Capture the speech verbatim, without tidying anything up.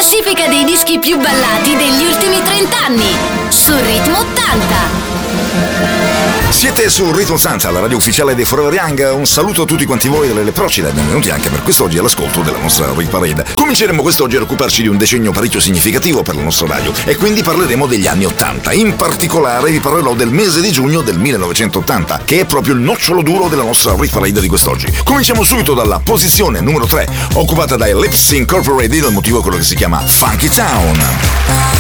classifica dei dischi più ballati degli ultimi trent'anni su Ritmo ottanta. Siete su Ritmo ottanta, la radio ufficiale dei Forever Young. Un saluto a tutti quanti voi delle Procida e benvenuti anche per quest'oggi all'ascolto della nostra Rit Parade. Cominceremo quest'oggi a occuparci di un decennio parecchio significativo per la nostra radio e quindi parleremo degli anni ottanta. In particolare vi parlerò del mese di giugno del millenovecentottanta, che è proprio il nocciolo duro della nostra Rit Parade di quest'oggi. Cominciamo subito dalla posizione numero tre, occupata dai Lips Incorporated, il motivo è quello che si chiama Funky Town.